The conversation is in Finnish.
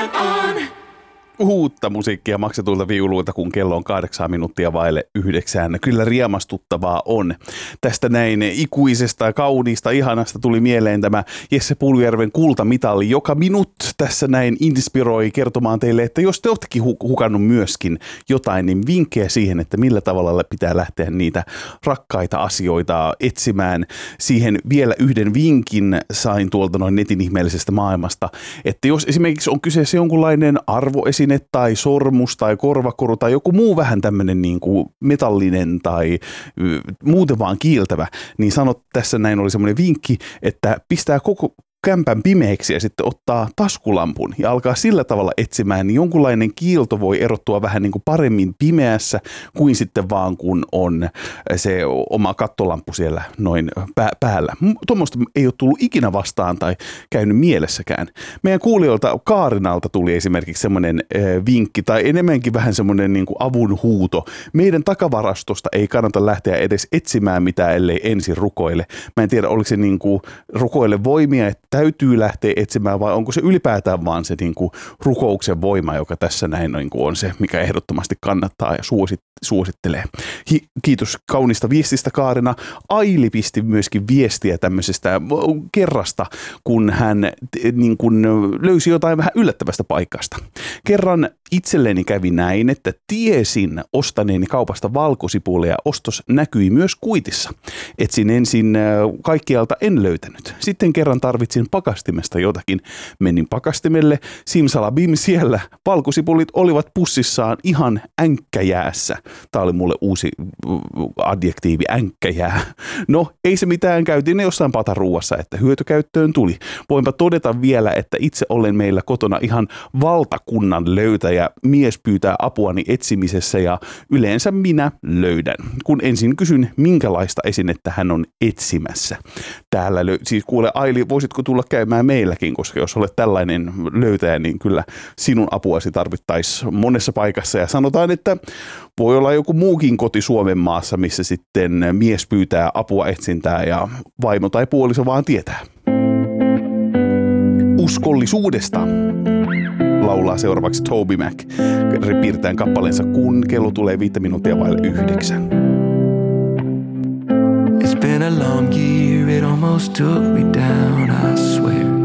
Uutta musiikkia maksetulta viuluilta, kun kello on 8 minuuttia vaille 9. Kyllä riemastuttavaa on. Tästä näin ikuisesta, kauniista, ihanasta tuli mieleen tämä Jesse Puljujärven kultamitali, joka minut tässä näin inspiroi kertomaan teille, että jos te olettekin hukannut myöskin jotain, niin vinkkejä siihen, että millä tavalla pitää lähteä niitä rakkaita asioita etsimään. Siihen vielä yhden vinkin sain tuolta noin netin ihmeellisestä maailmasta, että jos esimerkiksi on kyseessä jonkunlainen arvoesine tai sormus tai korvakoru tai joku muu vähän tämmöinen niin kuin metallinen tai muuten vaan kiiltävä, niin sanot tässä näin oli semmoinen vinkki, että pistää koko kämpän pimeäksi ja sitten ottaa taskulampun ja alkaa sillä tavalla etsimään, niin jonkunlainen kiilto voi erottua vähän niin kuin paremmin pimeässä kuin sitten vaan kun on se oma kattolamppu siellä noin päällä. Tuommoista ei ole tullut ikinä vastaan tai käynyt mielessäkään. Meidän kuulijoilta Kaarinalta tuli esimerkiksi semmoinen vinkki tai enemmänkin vähän semmoinen niin kuin avun huuto. Meidän takavarastosta ei kannata lähteä edes etsimään mitään, ellei ensin rukoile. Mä en tiedä, oliko se niin kuin rukoile voimia, että täytyy lähteä etsimään vai onko se ylipäätään vaan se niin kuin rukouksen voima, joka tässä näin niin kuin on se, mikä ehdottomasti kannattaa ja suosittelee. Kiitos kaunista viestistä, Kaarina. Aili pisti myöskin viestiä tämmöisestä kerrasta, kun hän niin kuin löysi jotain vähän yllättävästä paikasta. Kerran itselleni kävi näin, että tiesin ostaneeni kaupasta valkosipulia. Ostos näkyi myös kuitissa. Etsin ensin kaikkialta, en löytänyt. Sitten kerran tarvitsin pakastimesta jotakin. Menin pakastimelle, simsalabim, siellä valkosipulit olivat pussissaan ihan änkkäjäässä. Tämä oli mulle uusi adjektiivi, änkkäjää. No, ei se mitään, käytiin ne jossain pataruuassa, että hyötykäyttöön tuli. Voinpa todeta vielä, että itse olen meillä kotona ihan valtakunnan löytäjä. Mies pyytää apuani etsimisessä ja yleensä minä löydän. Kun ensin kysyn, minkälaista esinettä hän on etsimässä. Täällä siis kuule Aili, voisitko tulla käymään meilläkin, koska jos olet tällainen löytäjä, niin kyllä sinun apuasi tarvittaisiin monessa paikassa. Ja sanotaan, että voi olla joku muukin koti Suomen maassa, missä sitten mies pyytää apua etsintää ja vaimo tai puoliso vaan tietää. Uskollisuudesta laulaa seuraavaksi Toby Mac. Piirtäen kappaleensa, kun kello tulee 5 minuuttia vaille 9. It's been a long year, it almost took me down, I swear.